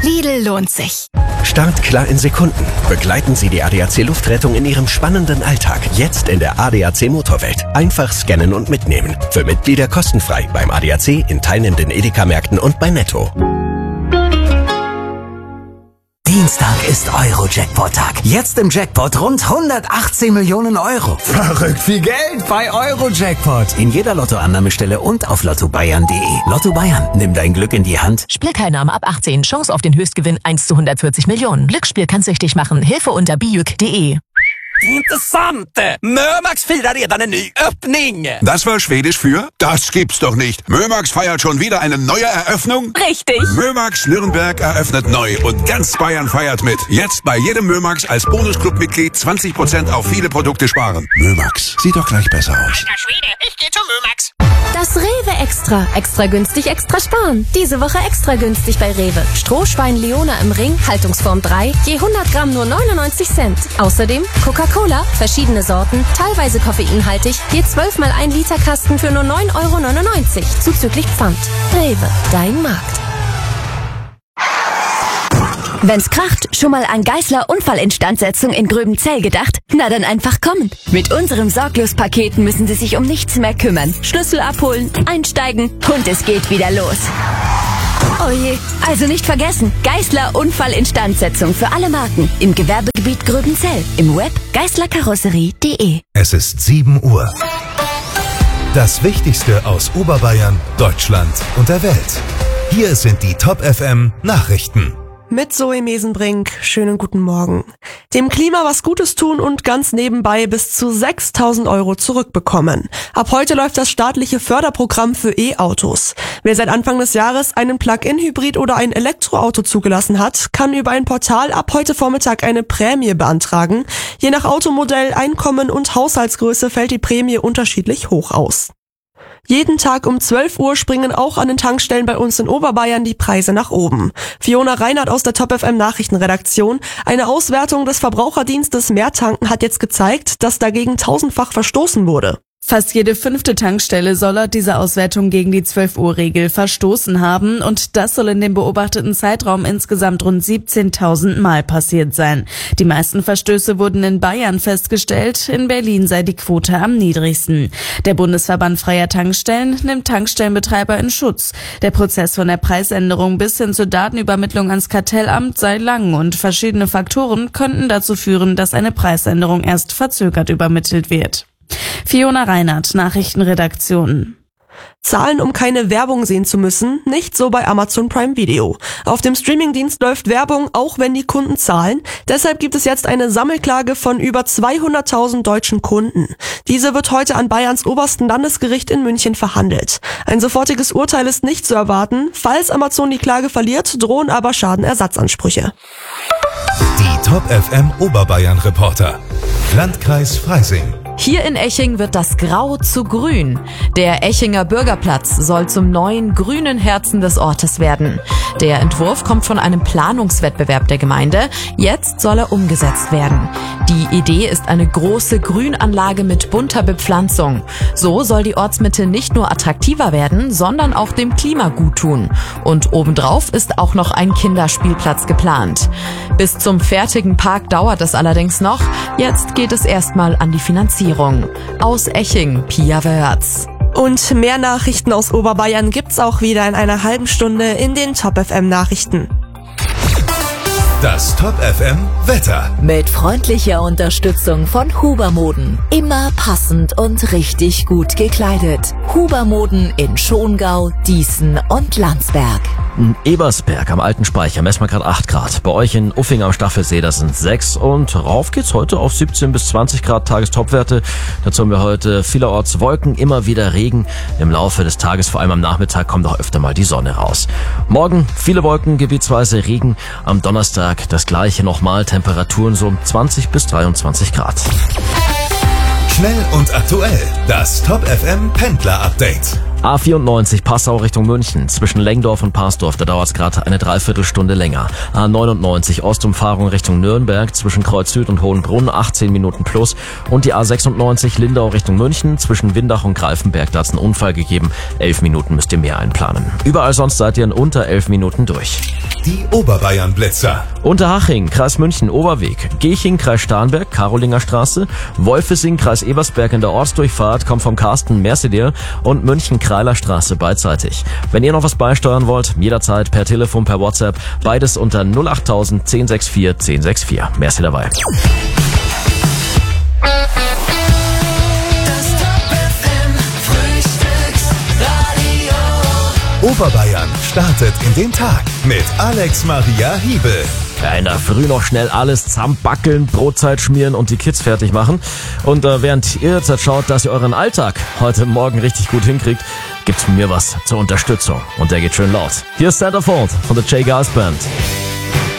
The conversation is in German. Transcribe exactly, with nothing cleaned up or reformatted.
Lidl lohnt sich. Startklar in Sekunden. Begleiten Sie die A D A C Luftrettung in Ihrem spannenden Alltag. Jetzt in der A D A C Motorwelt. Einfach scannen und mitnehmen. Für Mitglieder kostenfrei beim A D A C, in teilnehmenden Edeka-Märkten und bei Netto. Dienstag ist Euro-Jackpot-Tag. Jetzt im Jackpot rund hundertachtzehn Millionen Euro. Verrückt viel Geld bei Euro-Jackpot. In jeder Lottoannahmestelle und auf lotto bayern punkt de. Lotto Bayern, nimm dein Glück in die Hand. Spielteilnahme ab achtzehn. Chance auf den Höchstgewinn eins zu hundertvierzig Millionen. Glücksspiel kann süchtig machen. Hilfe unter bijuk punkt de. Intressant! Mömax firar redan en ny öppning! Das war Schwedisch für? Das gibt's doch nicht. Mömax feiert schon wieder eine neue Eröffnung? Richtig! Mömax Nürnberg eröffnet neu und ganz Bayern feiert mit. Jetzt bei jedem Mömax als Bonusclub-Mitglied zwanzig Prozent auf viele Produkte sparen. Mömax, sieht doch gleich besser aus. Alter Schwede, ich geh zu Mömax! Das Rewe Extra. Extra günstig, extra sparen. Diese Woche extra günstig bei Rewe. Strohschwein Leona im Ring, Haltungsform drei, je hundert Gramm nur neunundneunzig Cent. Außerdem Coca-Cola, verschiedene Sorten, teilweise koffeinhaltig, je zwölf mal ein Liter Kasten für nur neun Euro neunundneunzig, zuzüglich Pfand. Rewe, dein Markt. Wenn's kracht, schon mal an Geissler Unfallinstandsetzung in Gröbenzell gedacht? Na dann einfach kommen. Mit unserem Sorglos-Paket müssen Sie sich um nichts mehr kümmern. Schlüssel abholen, einsteigen und es geht wieder los. Oh je, also nicht vergessen, Geissler Unfallinstandsetzung für alle Marken im Gewerbegebiet Gröbenzell. Im Web geissler karosserie punkt de. Es ist sieben Uhr. Das Wichtigste aus Oberbayern, Deutschland und der Welt. Hier sind die Top F M Nachrichten. Mit Zoe Mesenbrink, schönen guten Morgen. Dem Klima was Gutes tun und ganz nebenbei bis zu sechstausend Euro zurückbekommen. Ab heute läuft das staatliche Förderprogramm für E-Autos. Wer seit Anfang des Jahres einen Plug-in-Hybrid oder ein Elektroauto zugelassen hat, kann über ein Portal ab heute Vormittag eine Prämie beantragen. Je nach Automodell, Einkommen und Haushaltsgröße fällt die Prämie unterschiedlich hoch aus. Jeden Tag um zwölf Uhr springen auch an den Tankstellen bei uns in Oberbayern die Preise nach oben. Fiona Reinhardt aus der Top F M Nachrichtenredaktion. Eine Auswertung des Verbraucherdienstes Mehrtanken hat jetzt gezeigt, dass dagegen tausendfach verstoßen wurde. Fast jede fünfte Tankstelle soll laut dieser Auswertung gegen die zwölf Uhr Regel verstoßen haben und das soll in dem beobachteten Zeitraum insgesamt rund siebzehntausend Mal passiert sein. Die meisten Verstöße wurden in Bayern festgestellt, in Berlin sei die Quote am niedrigsten. Der Bundesverband freier Tankstellen nimmt Tankstellenbetreiber in Schutz. Der Prozess von der Preisänderung bis hin zur Datenübermittlung ans Kartellamt sei lang und verschiedene Faktoren könnten dazu führen, dass eine Preisänderung erst verzögert übermittelt wird. Fiona Reinhardt, Nachrichtenredaktion. Zahlen, um keine Werbung sehen zu müssen, nicht so bei Amazon Prime Video. Auf dem Streamingdienst läuft Werbung, auch wenn die Kunden zahlen. Deshalb gibt es jetzt eine Sammelklage von über zweihunderttausend deutschen Kunden. Diese wird heute an Bayerns obersten Landesgericht in München verhandelt. Ein sofortiges Urteil ist nicht zu erwarten. Falls Amazon die Klage verliert, drohen aber Schadenersatzansprüche. Die Top F M Oberbayern Reporter. Landkreis Freising. Hier in Eching wird das Grau zu Grün. Der Echinger Bürgerplatz soll zum neuen grünen Herzen des Ortes werden. Der Entwurf kommt von einem Planungswettbewerb der Gemeinde. Jetzt soll er umgesetzt werden. Die Idee ist eine große Grünanlage mit bunter Bepflanzung. So soll die Ortsmitte nicht nur attraktiver werden, sondern auch dem Klima gut tun. Und obendrauf ist auch noch ein Kinderspielplatz geplant. Bis zum fertigen Park dauert es allerdings noch. Jetzt geht es erstmal an die Finanzierung. Aus Eching, Pia Wörz. Und mehr Nachrichten aus Oberbayern gibt's auch wieder in einer halben Stunde in den Top F M Nachrichten. Das Top F M Wetter. Mit freundlicher Unterstützung von Hubermoden. Immer passend und richtig gut gekleidet. Hubermoden in Schongau, Dießen und Landsberg. In Ebersberg am Alten Speicher messen wir gerade acht Grad. Bei euch in Uffing am Staffelsee, das sind sechs. Und rauf geht's heute auf siebzehn bis zwanzig Grad Tagestopwerte. Dazu haben wir heute vielerorts Wolken, immer wieder Regen. Im Laufe des Tages, vor allem am Nachmittag, kommt auch öfter mal die Sonne raus. Morgen viele Wolken, gebietsweise Regen. Am Donnerstag das gleiche nochmal, Temperaturen so um zwanzig bis dreiundzwanzig Grad. Schnell und aktuell, das Top F M Pendler Update. A vierundneunzig Passau Richtung München, zwischen Lengdorf und Parsdorf, da dauert es gerade eine Dreiviertelstunde länger. A neunundneunzig Ostumfahrung Richtung Nürnberg, zwischen Kreuz Süd und Hohenbrunn, achtzehn Minuten plus. Und die A sechsundneunzig Lindau Richtung München, zwischen Windach und Greifenberg, da hat es einen Unfall gegeben. elf Minuten müsst ihr mehr einplanen. Überall sonst seid ihr in unter elf Minuten durch. Die Oberbayern-Blitzer. Unterhaching, Kreis München, Oberweg. Geching, Kreis Starnberg, Karolinger Straße. Wolfesing, Kreis Ebersberg in der Ortsdurchfahrt, kommt vom Carsten Mercedier. Und München-Kreiler Straße beidseitig. Wenn ihr noch was beisteuern wollt, jederzeit per Telefon, per WhatsApp. Beides unter null achttausend zehn sechs vier zehn sechs vier. Merci dabei. Oberbayern startet in den Tag mit Alex Maria Hiebel. Ja, in der Früh noch schnell alles zusammenbackeln, Brotzeit schmieren und die Kids fertig machen. Und äh, während ihr jetzt schaut, dass ihr euren Alltag heute Morgen richtig gut hinkriegt, gibt's von mir was zur Unterstützung. Und der geht schön laut. Hier ist Centerfold von der J. Giles Band.